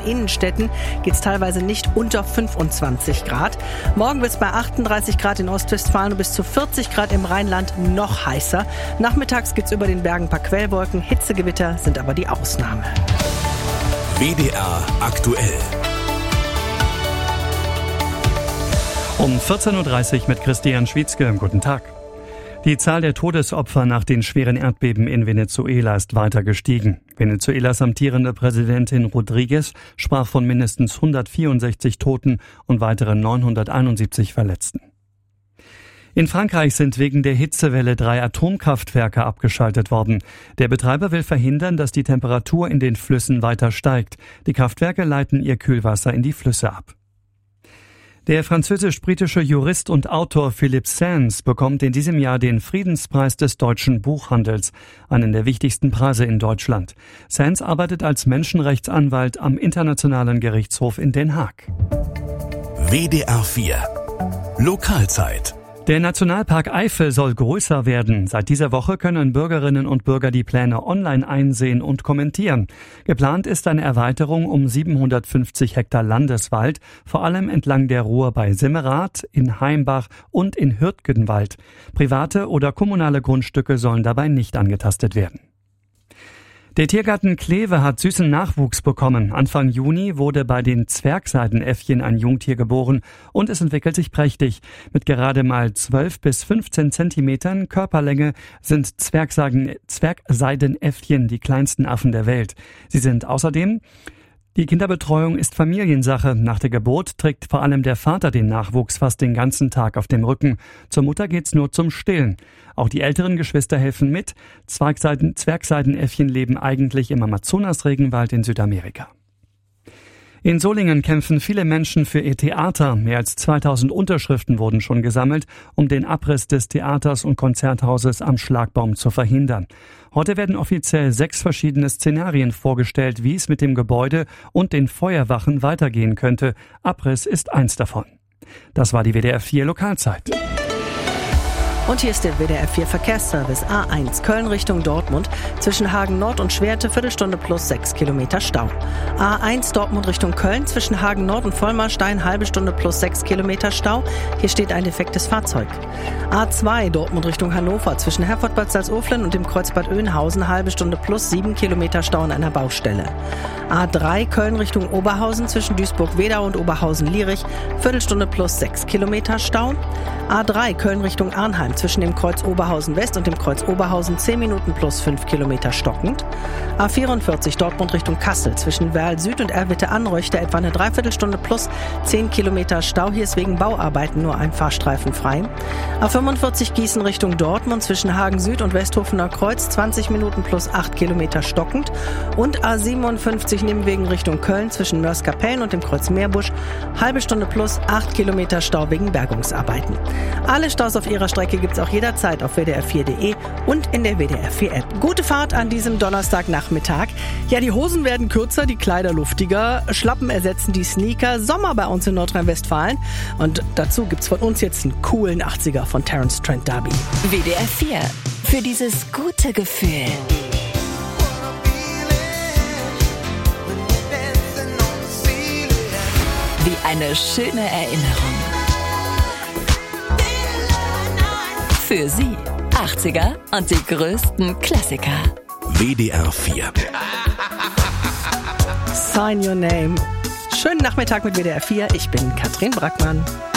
Innenstädten geht es teilweise nicht unter 25 Grad. Morgen wird es bei 38 Grad in Ostwestfalen und bis zu 40 Grad im Rheinland noch heißer. Nachmittags gibt es über den Bergen ein paar Quellwolken. Hitzegewitter sind aber die Ausnahme. WDR aktuell. Um 14.30 Uhr mit Christian Schwietzke. Guten Tag. Die Zahl der Todesopfer nach den schweren Erdbeben in Venezuela ist weiter gestiegen. Venezuelas amtierende Präsidentin Rodriguez sprach von mindestens 164 Toten und weiteren 971 Verletzten. In Frankreich sind wegen der Hitzewelle 3 Atomkraftwerke abgeschaltet worden. Der Betreiber will verhindern, dass die Temperatur in den Flüssen weiter steigt. Die Kraftwerke leiten ihr Kühlwasser in die Flüsse ab. Der französisch-britische Jurist und Autor Philippe Sands bekommt in diesem Jahr den Friedenspreis des deutschen Buchhandels, einen der wichtigsten Preise in Deutschland. Sands arbeitet als Menschenrechtsanwalt am Internationalen Gerichtshof in Den Haag. WDR 4 Lokalzeit. Der Nationalpark Eifel soll größer werden. Seit dieser Woche können Bürgerinnen und Bürger die Pläne online einsehen und kommentieren. Geplant ist eine Erweiterung um 750 Hektar Landeswald, vor allem entlang der Ruhr bei Simmerath, in Heimbach und in Hürtgenwald. Private oder kommunale Grundstücke sollen dabei nicht angetastet werden. Der Tiergarten Kleve hat süßen Nachwuchs bekommen. Anfang Juni wurde bei den Zwergseidenäffchen ein Jungtier geboren und es entwickelt sich prächtig. Mit gerade mal 12 bis 15 Zentimetern Körperlänge sind Zwergseidenäffchen die kleinsten Affen der Welt. Sie sind außerdem Die Kinderbetreuung ist Familiensache. Nach der Geburt trägt vor allem der Vater den Nachwuchs fast den ganzen Tag auf dem Rücken. Zur Mutter geht's nur zum Stillen. Auch die älteren Geschwister helfen mit. Zwergseidenäffchen leben eigentlich im Amazonas-Regenwald in Südamerika. In Solingen kämpfen viele Menschen für ihr Theater. Mehr als 2000 Unterschriften wurden schon gesammelt, um den Abriss des Theaters und Konzerthauses am Schlagbaum zu verhindern. Heute werden offiziell 6 verschiedene Szenarien vorgestellt, wie es mit dem Gebäude und den Feuerwachen weitergehen könnte. Abriss ist eins davon. Das war die WDR 4 Lokalzeit. Und hier ist der WDR 4 Verkehrsservice. A1 Köln Richtung Dortmund. Zwischen Hagen Nord und Schwerte Viertelstunde plus 6 Kilometer Stau. A1 Dortmund Richtung Köln. Zwischen Hagen Nord und Vollmarstein halbe Stunde plus 6 Kilometer Stau. Hier steht ein defektes Fahrzeug. A2 Dortmund Richtung Hannover. Zwischen Herford-Bad Salzuflen und dem Kreuzbad Oeynhausen halbe Stunde plus 7 Kilometer Stau an einer Baustelle. A3 Köln Richtung Oberhausen. Zwischen Duisburg-Wedau und Oberhausen-Lierich Viertelstunde plus 6 Kilometer Stau. A3 Köln Richtung Arnheim. Zwischen dem Kreuz Oberhausen West und dem Kreuz Oberhausen 10 Minuten plus 5 Kilometer stockend. A44 Dortmund Richtung Kassel. Zwischen Werl Süd und Erwitte-Anreuchte etwa eine Dreiviertelstunde plus 10 Kilometer Stau. Hier ist wegen Bauarbeiten nur ein Fahrstreifen frei. A45 Gießen Richtung Dortmund. Zwischen Hagen Süd und Westhofener Kreuz 20 Minuten plus 8 Kilometer stockend. Und A57 Nimwegen Richtung Köln. Zwischen Mörs-Kapellen und dem Kreuz Meerbusch halbe Stunde plus 8 Kilometer Stau wegen Bergungsarbeiten. Alle Staus auf ihrer Strecke gibt's auch jederzeit auf wdr4.de und in der WDR 4 App. Gute Fahrt an diesem Donnerstagnachmittag. Ja, die Hosen werden kürzer, die Kleider luftiger, Schlappen ersetzen die Sneaker, Sommer bei uns in Nordrhein-Westfalen. Und dazu gibt's von uns jetzt einen coolen 80er von Terence Trent D'Arby. WDR 4. Für dieses gute Gefühl. Wie eine schöne Erinnerung. Für Sie 80er und die größten Klassiker. WDR 4. Sign Your Name. Schönen Nachmittag mit WDR 4. Ich bin Katrin Brackmann.